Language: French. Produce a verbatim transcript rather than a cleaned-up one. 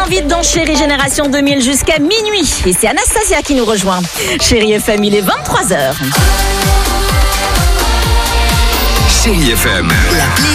invite dans Chérie Génération deux mille jusqu'à minuit. Et c'est Anastasia qui nous rejoint. Chérie F M, il est vingt-trois heures. Chérie F M. La playlist